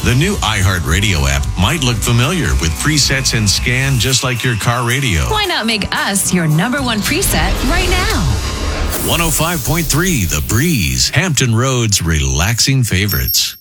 The new iHeartRadio app might look familiar with presets and scan just like your car radio. Why not make us your number one preset right now? 105.3 The Breeze, Hampton Road's relaxing favorites.